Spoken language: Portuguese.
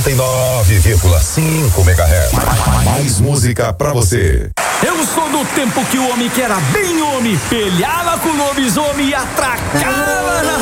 99,5 MHz. Mais música pra você. Eu sou do tempo que o homem que era bem homem, pelhava com o lobisomem e atracava na